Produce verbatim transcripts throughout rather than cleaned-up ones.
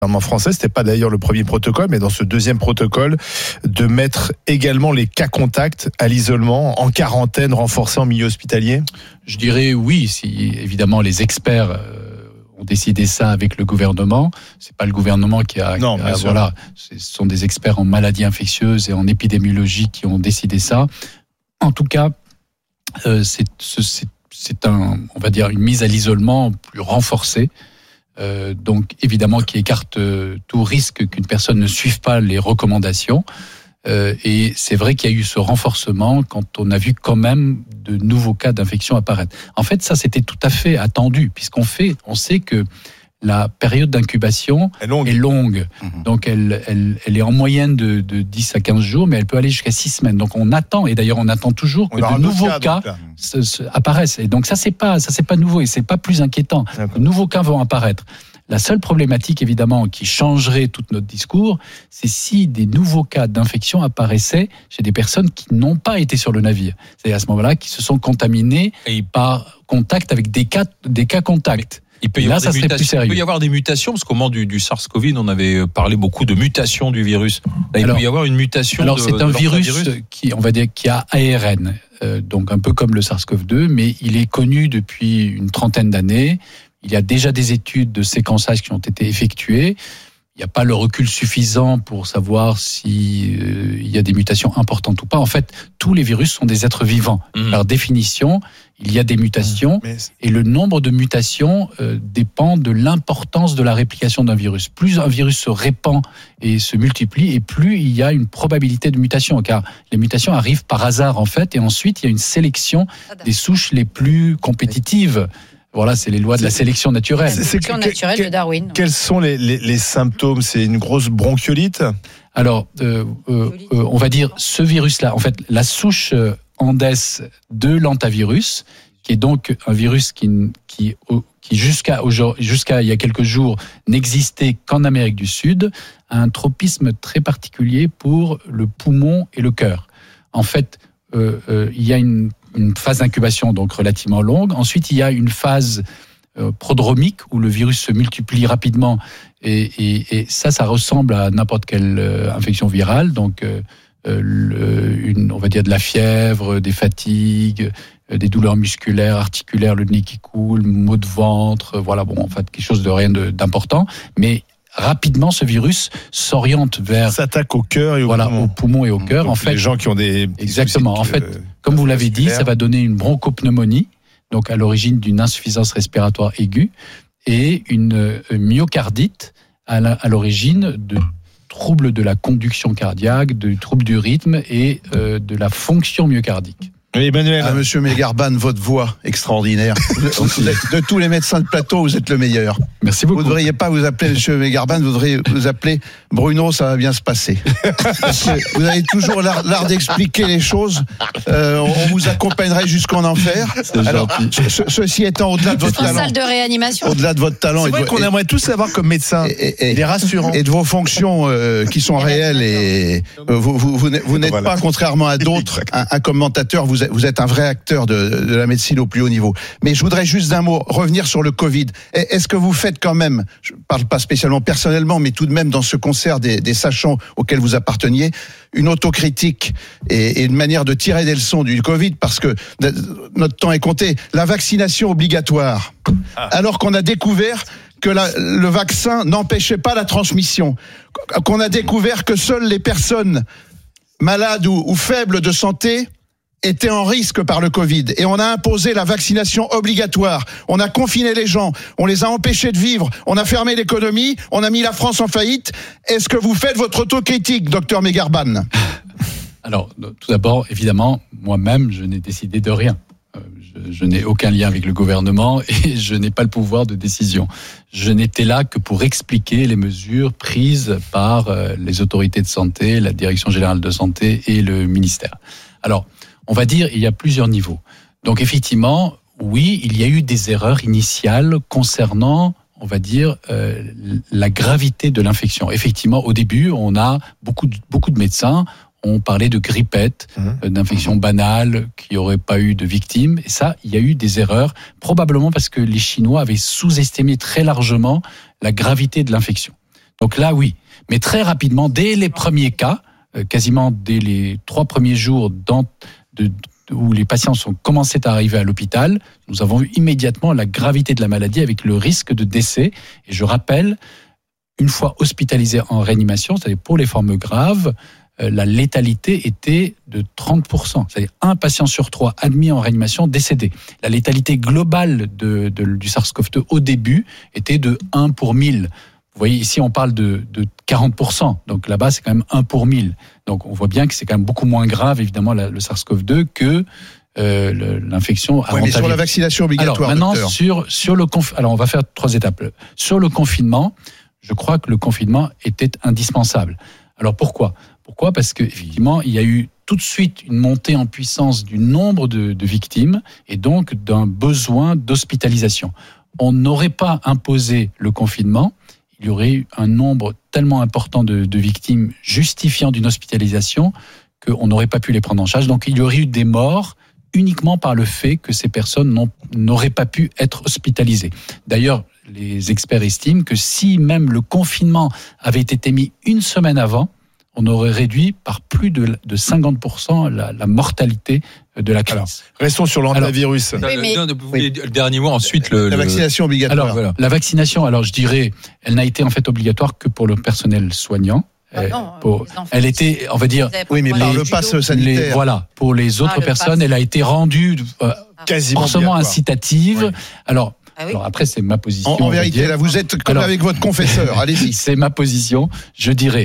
français, c'était pas d'ailleurs le premier protocole, mais dans ce deuxième protocole, de mettre également les cas contacts à l'isolement, en quarantaine renforcée en milieu hospitalier? Je dirais oui, si évidemment les experts euh, ont décidé ça avec le gouvernement. C'est pas le gouvernement qui a, non, qui a voilà, ce sont des experts en maladies infectieuses et en épidémiologie qui ont décidé ça. En tout cas, euh, c'est, c'est, c'est un, on va dire, une mise à l'isolement plus renforcée. Euh, donc évidemment qui écarte euh, tout risque qu'une personne ne suive pas les recommandations. Euh, et c'est vrai qu'il y a eu ce renforcement quand on a vu quand même de nouveaux cas d'infection apparaître. En fait, ça c'était tout à fait attendu, puisqu'on fait, on sait que la période d'incubation est longue. Est longue. Mmh. Donc elle, elle, elle est en moyenne de, de dix à quinze jours, mais elle peut aller jusqu'à six semaines. Donc on attend, et d'ailleurs on attend toujours que de nouveaux cas, cas se, se apparaissent. Et donc ça c'est pas, ça c'est pas nouveau et c'est pas plus inquiétant. De nouveaux cas vont apparaître. La seule problématique évidemment qui changerait tout notre discours, c'est si des nouveaux cas d'infection apparaissaient chez des personnes qui n'ont pas été sur le navire. C'est à ce moment-là qui se sont contaminés et par contact avec des cas, des cas contacts. Il peut, y là, avoir ça des mutations. Il peut y avoir des mutations, parce qu'au moment du, du SARS-CoV, on avait parlé beaucoup de mutations du virus. Là, il alors, peut y avoir une mutation. Alors, de, c'est un de virus, virus qui, on va dire, qui a A R N, euh, donc un peu comme le SARS-CoV deux, mais il est connu depuis une trentaine d'années. Il y a déjà des études de séquençage qui ont été effectuées. Il n'y a pas le recul suffisant pour savoir si euh, il y a des mutations importantes ou pas. En fait, tous les virus sont des êtres vivants. Mmh. Par définition, il y a des mutations, mmh. et le nombre de mutations euh, dépend de l'importance de la réplication d'un virus. Plus un virus se répand et se multiplie, et plus il y a une probabilité de mutation, car les mutations arrivent par hasard en fait, et ensuite il y a une sélection des souches les plus compétitives. Voilà, c'est les lois de la sélection naturelle. C'est, sélection naturelle que, de Darwin. Quels sont les, les, les symptômes? C'est une grosse bronchiolite? Alors, euh, euh, euh, on va dire ce virus-là, en fait, la souche Andes de l'hantavirus, qui est donc un virus qui, qui, qui jusqu'à, jusqu'à il y a quelques jours n'existait qu'en Amérique du Sud, a un tropisme très particulier pour le poumon et le cœur. En fait, euh, euh, il y a une une phase d'incubation donc relativement longue. Ensuite, il y a une phase euh, prodromique où le virus se multiplie rapidement et, et, et ça, ça ressemble à n'importe quelle euh, infection virale. Donc, euh, le, une, on va dire de la fièvre, des fatigues, euh, des douleurs musculaires, articulaires, le nez qui coule, maux de ventre. Voilà, bon, en fait, quelque chose de rien de, d'important, mais rapidement, ce virus s'oriente vers... S'attaque au cœur et au voilà, poumon. au poumon et au cœur. Donc, en fait, les gens qui ont des... Exactement. En fait, euh, comme vous l'avez dit, ça va donner une bronchopneumonie, donc à l'origine d'une insuffisance respiratoire aiguë, et une myocardite à, la, à l'origine de troubles de la conduction cardiaque, de troubles du rythme et euh, de la fonction myocardique. Oui, Emmanuel. Ah, Monsieur Mégarban, votre voix extraordinaire. De, de tous les médecins de plateau, vous êtes le meilleur. Merci beaucoup. Vous ne devriez pas vous appeler Monsieur Mégarban, vous devriez vous appeler Bruno, ça va bien se passer. Parce que vous avez toujours l'art, l'art d'expliquer les choses. Euh, on vous accompagnerait jusqu'en enfer. C'est Alors, ce, ceci étant au-delà de votre en talent. salle de réanimation. Au-delà de votre talent. C'est vrai et de, qu'on et, aimerait tous savoir comme médecin. Et, et, Il est rassurant. Et de vos fonctions euh, qui sont réelles et euh, vous, vous, vous, vous n'êtes voilà. pas, contrairement à d'autres, un, un commentateur, vous êtes, vous êtes un vrai acteur de, de la médecine au plus haut niveau. Mais je voudrais juste d'un mot revenir sur le Covid. Est-ce que vous faites quand même, je ne parle pas spécialement personnellement, mais tout de même dans ce concert des, des sachants auxquels vous apparteniez, une autocritique et, et une manière de tirer des leçons du Covid, parce que notre temps est compté. La vaccination obligatoire, ah. alors qu'on a découvert que la, le vaccin n'empêchait pas la transmission, qu'on a découvert que seules les personnes malades ou, ou faibles de santé étaient en risque par le Covid, et on a imposé la vaccination obligatoire. On a confiné les gens, on les a empêchés de vivre, on a fermé l'économie, on a mis la France en faillite. Est-ce que vous faites votre autocritique, docteur Mégarban? Alors, tout d'abord, évidemment, moi-même, je n'ai décidé de rien. Je, je n'ai aucun lien avec le gouvernement et je n'ai pas le pouvoir de décision. Je n'étais là que pour expliquer les mesures prises par les autorités de santé, la Direction générale de santé et le ministère. Alors, on va dire, il y a plusieurs niveaux. Donc effectivement, oui, il y a eu des erreurs initiales concernant, on va dire, euh, la gravité de l'infection. Effectivement, au début, on a beaucoup de, beaucoup de médecins ont parlé de grippette, mmh. euh, d'infection banale, qui n'aurait pas eu de victimes. Et ça, il y a eu des erreurs, probablement parce que les Chinois avaient sous-estimé très largement la gravité de l'infection. Donc là, oui. Mais très rapidement, dès les premiers cas, euh, quasiment dès les trois premiers jours dans, de, de, où les patients sont commencé à arriver à l'hôpital, nous avons vu immédiatement la gravité de la maladie avec le risque de décès. Et je rappelle, une fois hospitalisés en réanimation, c'est-à-dire pour les formes graves, euh, la létalité était de trente pour cent. C'est-à-dire un patient sur trois admis en réanimation décédé. La létalité globale de, de, du SARS-CoV deux au début était de un pour mille. Vous voyez, ici, on parle de, de quarante pour cent. Donc là-bas, c'est quand même un pour mille. Donc on voit bien que c'est quand même beaucoup moins grave, évidemment, la, le SARS-CoV deux que euh, le, l'infection à ouais, mais sur la vaccination obligatoire, alors, maintenant, docteur. sur, sur le conf... Alors, on va faire trois étapes. Sur le confinement, je crois que le confinement était indispensable. Alors, pourquoi ? Pourquoi ? Parce qu'effectivement, il y a eu tout de suite une montée en puissance du nombre de, de victimes et donc d'un besoin d'hospitalisation. On n'aurait pas imposé le confinement, il y aurait eu un nombre tellement important de, de victimes justifiant d'une hospitalisation qu'on n'aurait pas pu les prendre en charge. Donc il y aurait eu des morts uniquement par le fait que ces personnes n'ont, n'auraient pas pu être hospitalisées. D'ailleurs, les experts estiment que si même le confinement avait été mis une semaine avant, on aurait réduit par plus de, de cinquante pour cent la, la mortalité de la crise. Alors, restons sur l'antivirus. Oui, mais... non, oui. Le dernier mot, ensuite le, la vaccination obligatoire. Alors, voilà. La vaccination, alors je dirais, elle n'a été en fait obligatoire que pour le personnel soignant. Ah non, pour, elle était, on va dire, oui, mais par le pass sanitaire. Les, voilà, pour les autres ah, personnes, pass. Elle a été rendue euh, quasiment forcément incitative. Oui. Alors, ah oui. alors après, c'est ma position. En, en vérité, là, vous êtes comme alors, avec votre confesseur. Allez-y. C'est ma position. Je dirais.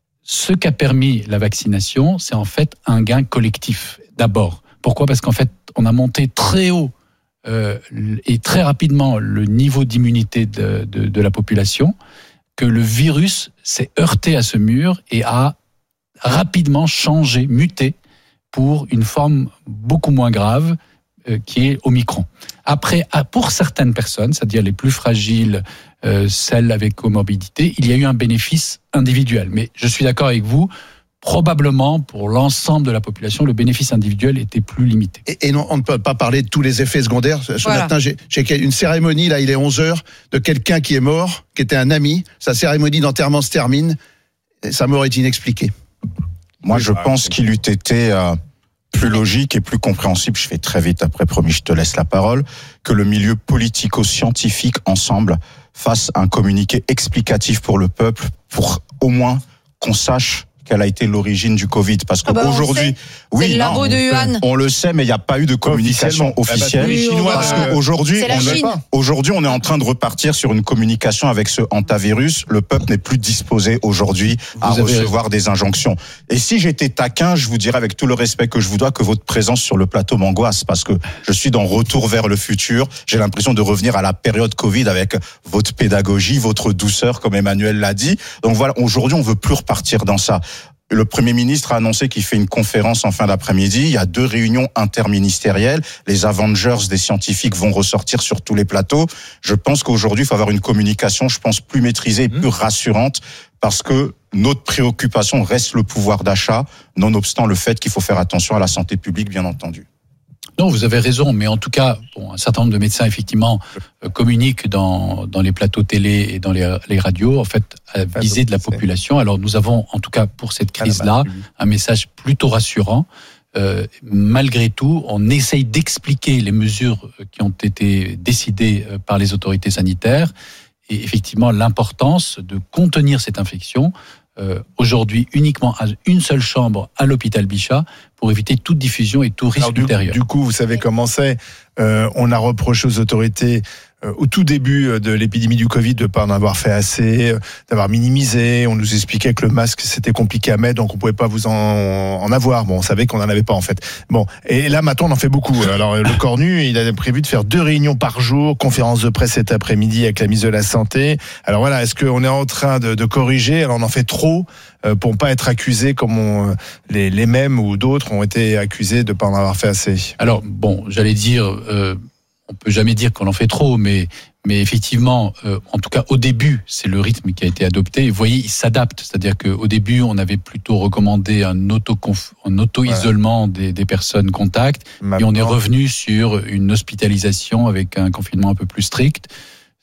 Ce qu'a permis la vaccination, c'est en fait un gain collectif, d'abord. Pourquoi ? Parce qu'en fait, on a monté très haut euh, et très rapidement le niveau d'immunité de, de, de la population, que le virus s'est heurté à ce mur et a rapidement changé, muté, pour une forme beaucoup moins grave, euh, qui est Omicron. Après, pour certaines personnes, c'est-à-dire les plus fragiles, euh, celles avec comorbidité, il y a eu un bénéfice individuel. Mais je suis d'accord avec vous, probablement pour l'ensemble de la population, le bénéfice individuel était plus limité. Et, et non, on ne peut pas parler de tous les effets secondaires. Ce voilà. matin, j'ai, j'ai une cérémonie, là il est onze heures, de quelqu'un qui est mort, qui était un ami. Sa cérémonie d'enterrement se termine. Et sa mort est inexpliquée. Moi, je pense qu'il eût été... Euh... plus logique et plus compréhensible, je fais très vite après, promis, je te laisse la parole, que le milieu politico-scientifique ensemble fasse un communiqué explicatif pour le peuple, pour au moins qu'on sache quelle a été l'origine du Covid, parce qu'aujourd'hui, ah bah oui, c'est le labo non, de Wuhan. On le sait, mais il n'y a pas eu de communication officielle. Ah bah, les Chinois, parce euh, qu'aujourd'hui, c'est la on Chine. est, aujourd'hui, on est en train de repartir sur une communication avec ce hantavirus. Le peuple n'est plus disposé aujourd'hui à vous recevoir des injonctions. Et si j'étais taquin, je vous dirais avec tout le respect que je vous dois que votre présence sur le plateau m'angoisse, parce que je suis dans Retour vers le futur. J'ai l'impression de revenir à la période Covid avec votre pédagogie, votre douceur, comme Emmanuel l'a dit. Donc voilà, aujourd'hui, on veut plus repartir dans ça. Le Premier ministre a annoncé qu'il fait une conférence en fin d'après-midi. Il y a deux réunions interministérielles. Les Avengers des scientifiques vont ressortir sur tous les plateaux. Je pense qu'aujourd'hui, il faut avoir une communication, je pense, plus maîtrisée, plus rassurante, parce que notre préoccupation reste le pouvoir d'achat, nonobstant le fait qu'il faut faire attention à la santé publique, bien entendu. Non, vous avez raison, mais en tout cas, bon, un certain nombre de médecins, effectivement, euh, communiquent dans, dans les plateaux télé et dans les, les radios, en fait, à viser de la population. Alors, nous avons, en tout cas, pour cette crise-là, un message plutôt rassurant. Euh, malgré tout, on essaye d'expliquer les mesures qui ont été décidées par les autorités sanitaires et effectivement l'importance de contenir cette infection. Euh, aujourd'hui uniquement à une seule chambre à l'hôpital Bichat pour éviter toute diffusion et tout risque Alors, du, ultérieur. Du coup, vous savez comment c'est. Euh, on a reproché aux autorités euh, au tout début de l'épidémie du Covid de ne pas en avoir fait assez, euh, d'avoir minimisé. On nous expliquait que le masque c'était compliqué à mettre, donc on pouvait pas vous en, en avoir. Bon, on savait qu'on en avait pas en fait. Bon, et là maintenant on en fait beaucoup. Alors le Cornu, il a prévu de faire deux réunions par jour, conférence de presse cet après-midi avec la ministre de la Santé. Alors voilà, est-ce qu'on est en train de, de corriger ? Alors on en fait trop euh, pour ne pas être accusé comme on, les, les mêmes ou d'autres ont été accusés de ne pas en avoir fait assez. Alors bon, j'allais dire, euh, on peut jamais dire qu'on en fait trop, mais mais effectivement, euh, en tout cas au début, c'est le rythme qui a été adopté. Vous voyez, il s'adapte, c'est-à-dire qu'au début, on avait plutôt recommandé un auto un auto-isolement ouais. des, des personnes contacts, Maintenant. Et on est revenu sur une hospitalisation avec un confinement un peu plus strict.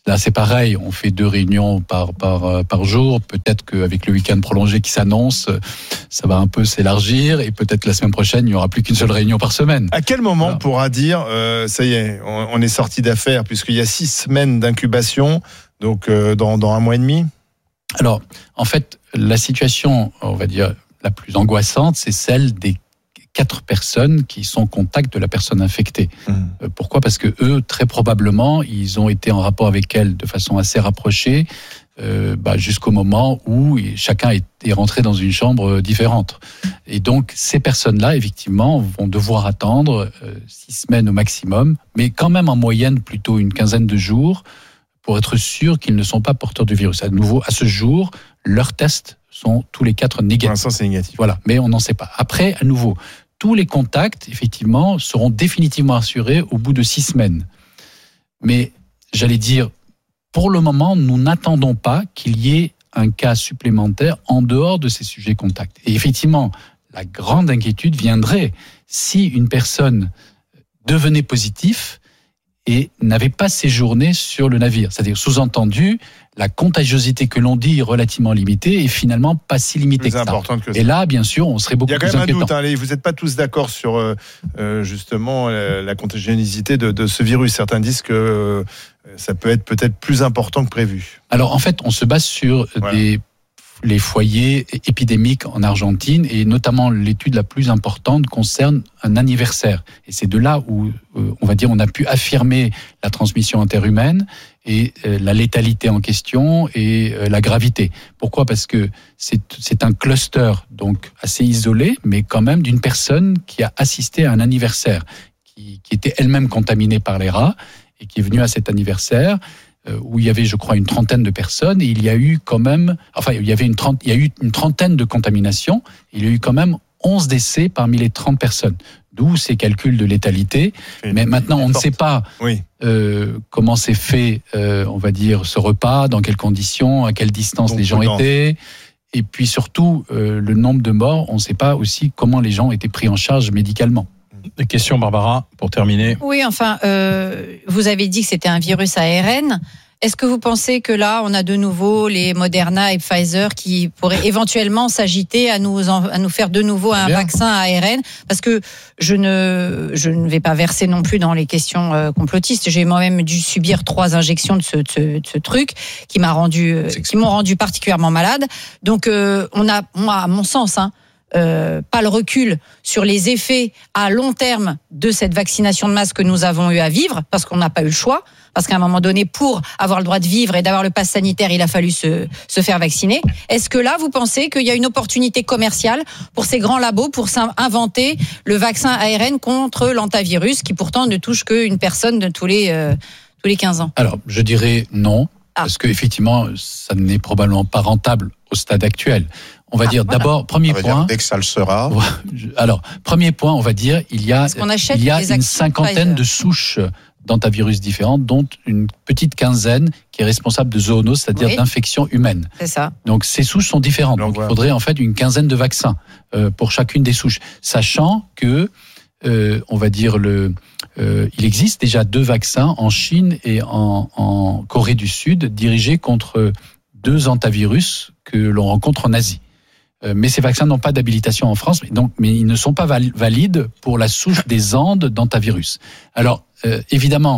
Là, c'est pareil, on fait deux réunions par, par, par jour. Peut-être qu'avec le week-end prolongé qui s'annonce, ça va un peu s'élargir et peut-être la semaine prochaine, il n'y aura plus qu'une seule réunion par semaine. À quel moment voilà. on pourra dire, euh, ça y est, on, on est sorti d'affaire, puisqu'il y a six semaines d'incubation, donc euh, dans, dans un mois et demi? Alors, en fait, la situation, on va dire, la plus angoissante, c'est celle des quatre personnes qui sont en contact de la personne infectée. Mmh. Pourquoi ? Parce que eux, très probablement, ils ont été en rapport avec elle de façon assez rapprochée, euh, bah, jusqu'au moment où chacun est, est rentré dans une chambre différente. Et donc, ces personnes-là, effectivement, vont devoir attendre euh, six semaines au maximum, mais quand même en moyenne plutôt une quinzaine de jours, pour être sûr qu'ils ne sont pas porteurs du virus. À nouveau, à ce jour, leurs tests sont tous les quatre négatifs. Pour l'instant, c'est négatif. Voilà, mais on n'en sait pas. Après, à nouveau, tous les contacts, effectivement, seront définitivement assurés au bout de six semaines. Mais, j'allais dire, pour le moment, nous n'attendons pas qu'il y ait un cas supplémentaire en dehors de ces sujets contacts. Et effectivement, la grande inquiétude viendrait si une personne devenait positive et n'avait pas séjourné sur le navire. C'est-à-dire, sous-entendu, la contagiosité que l'on dit relativement limitée est finalement pas si limitée que ça. Que ça. Et là, bien sûr, on serait beaucoup plus inquiétant. Il y a quand même un doute. Hein, vous n'êtes pas tous d'accord sur euh, justement euh, la contagiosité de, de ce virus. Certains disent que euh, ça peut être peut-être plus important que prévu. Alors, en fait, on se base sur voilà. des... les foyers épidémiques en Argentine, et notamment l'étude la plus importante concerne un anniversaire. Et c'est de là où, euh, on va dire, on a pu affirmer la transmission interhumaine et euh, la létalité en question et euh, la gravité. Pourquoi ? Parce que c'est, c'est un cluster donc assez isolé, mais quand même d'une personne qui a assisté à un anniversaire, qui, qui était elle-même contaminée par les rats et qui est venue à cet anniversaire, où il y avait, je crois, une trentaine de personnes, et il y a eu quand même, enfin, il y avait une trente, il y a eu une trentaine de contaminations, il y a eu quand même onze décès parmi les trente personnes. D'où ces calculs de létalité. Et mais maintenant, on ne sait pas oui. euh, comment s'est fait, euh, on va dire, ce repas, dans quelles conditions, à quelle distance Donc, les gens prudence. étaient. Et puis surtout, euh, le nombre de morts, on ne sait pas aussi comment les gens étaient pris en charge médicalement. Des questions, Barbara, pour terminer. Oui, enfin, euh, vous avez dit que c'était un virus A R N. Est-ce que vous pensez que là, on a de nouveau les Moderna et Pfizer qui pourraient éventuellement s'agiter à nous, en, à nous faire de nouveau un Bien. vaccin à A R N ? Parce que je ne, je ne vais pas verser non plus dans les questions euh, complotistes. J'ai moi-même dû subir trois injections de ce, de ce, de ce truc qui m'a rendu, euh, qui m'ont rendu particulièrement malade. Donc, euh, on a, moi, à mon sens, hein, Euh, pas le recul sur les effets à long terme de cette vaccination de masse que nous avons eu à vivre, parce qu'on n'a pas eu le choix, parce qu'à un moment donné, pour avoir le droit de vivre et d'avoir le pass sanitaire, il a fallu se, se faire vacciner. Est-ce que là, vous pensez qu'il y a une opportunité commerciale pour ces grands labos pour inventer le vaccin A R N contre l'antavirus, qui pourtant ne touche qu'une personne de tous les, euh, tous les quinze ans ? Alors, je dirais non, ah. parce qu'effectivement, ça n'est probablement pas rentable au stade actuel. On va ah, dire voilà. d'abord, premier on va point. Dire, dès que ça le sera. Alors, premier point, on va dire, il y a, il y a une cinquantaine de souches d'antavirus différentes, dont une petite quinzaine qui est responsable de zoonoses, c'est-à-dire oui. d'infections humaines. C'est ça. Donc, ces souches sont différentes. Donc, Donc voilà. il faudrait en fait une quinzaine de vaccins euh, pour chacune des souches, sachant que, euh, on va dire, le, euh, il existe déjà deux vaccins en Chine et en, en Corée du Sud dirigés contre deux antavirus que l'on rencontre en Asie. Mais ces vaccins n'ont pas d'habilitation en France, donc, mais ils ne sont pas valides pour la souche des Andes d'antavirus. Alors, euh, évidemment,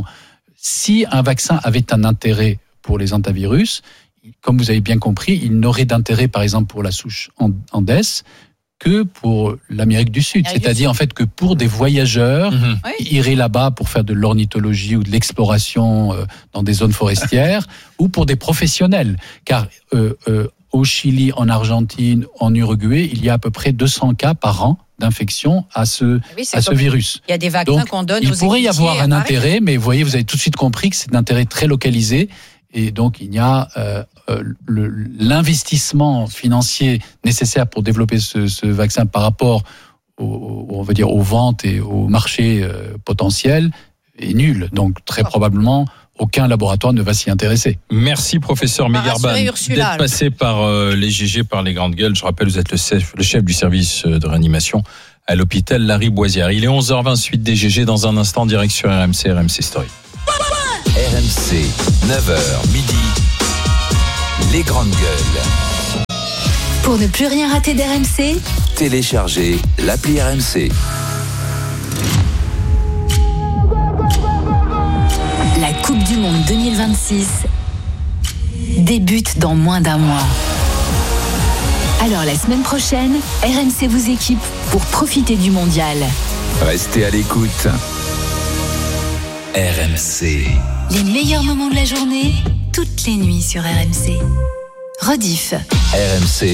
si un vaccin avait un intérêt pour les antavirus, comme vous avez bien compris, il n'aurait d'intérêt, par exemple, pour la souche Andes que pour l'Amérique du Sud. Amérique C'est-à-dire, du Sud. en fait, que pour des voyageurs mmh. qui iraient là-bas pour faire de l'ornithologie ou de l'exploration euh, dans des zones forestières, ou pour des professionnels. Car euh, euh, au Chili, en Argentine, en Uruguay, il y a à peu près deux cents cas par an d'infection à ce, oui, à ce virus. Il y a des vaccins Donc, qu'on donne il aux pourrait y avoir un Paris. intérêt, mais vous voyez, vous avez tout de suite compris que c'est un intérêt très localisé. Et donc, il y a euh, le, l'investissement financier nécessaire pour développer ce, ce vaccin par rapport au, on va dire, aux ventes et au marché euh, potentiel est nul. Donc, très oh. probablement, aucun laboratoire ne va s'y intéresser. Merci, professeur Megarban, d'être passé par euh, les G G, par les grandes gueules. Je rappelle, vous êtes le chef, le chef du service de réanimation à l'hôpital Lariboisière. Il est onze heures vingt, suite des G G. Dans un instant, direct sur R M C, R M C Story. R M C, neuf heures midi, les grandes gueules. Pour ne plus rien rater d'R M C, téléchargez l'appli R M C. La Coupe du Monde deux mille vingt-six débute dans moins d'un mois. Alors la semaine prochaine, R M C vous équipe pour profiter du mondial. Restez à l'écoute. R M C. Les meilleurs moments de la journée, toutes les nuits sur R M C. Rediff. R M C.